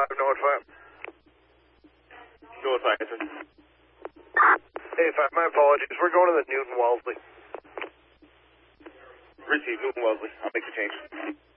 North 5. North 5, sir. Hey, 5, my apologies. We're going to the Newton Wellesley. Receive Newton Wellesley. I'll make the change.